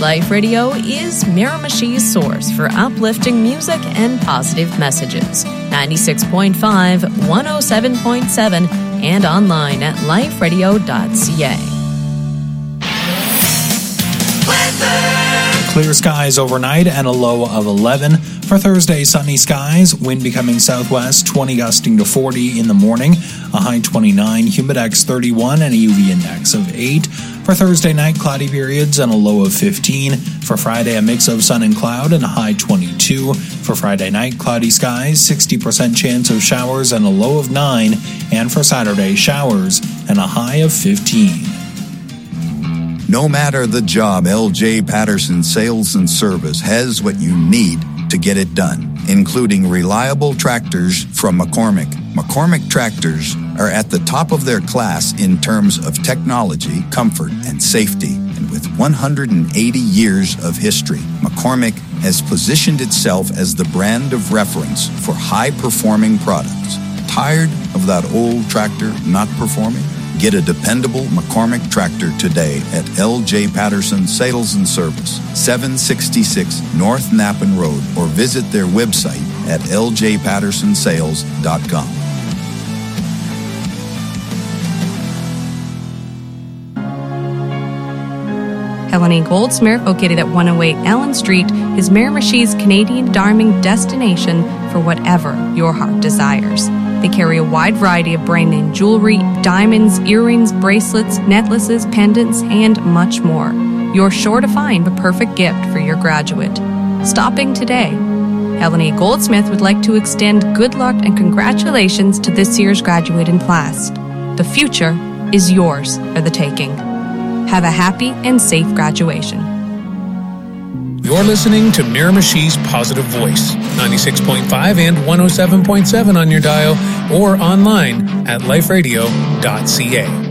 Life Radio is Miramichi's source for uplifting music and positive messages. 96.5, 107.7, and online at liferadio.ca. Clear skies overnight and a low of 11. For Thursday, sunny skies, wind becoming southwest, 20 gusting to 40 in the morning, a high 29, humidex 31, and a UV index of 8. For Thursday night, cloudy periods and a low of 15. For Friday, a mix of sun and cloud and a high 22. For Friday night, cloudy skies, 60% chance of showers and a low of 9. And for Saturday, showers and a high of 15. No matter the job, LJ Patterson Sales and Service has what you need to get it done, including reliable tractors from McCormick. McCormick tractors are at the top of their class in terms of technology, comfort, and safety. And with 180 years of history, McCormick has positioned itself as the brand of reference for high-performing products. Tired of that old tractor not performing? Get a dependable McCormick tractor today at LJ Patterson Sales and Service, 766 North Nappen Road, or visit their website at ljpattersonsales.com. Helen E. Goldsmith, located at 108 Allen Street, is Miramichi's Canadian diamond destination for whatever your heart desires. They carry a wide variety of brand-name jewelry, diamonds, earrings, bracelets, necklaces, pendants, and much more. You're sure to find the perfect gift for your graduate. Stopping today. Helen E. Goldsmith would like to extend good luck and congratulations to this year's graduating class. The future is yours for the taking. Have a happy and safe graduation. You're listening to Miramichi's Positive Voice, 96.5 and 107.7 on your dial or online at liferadio.ca.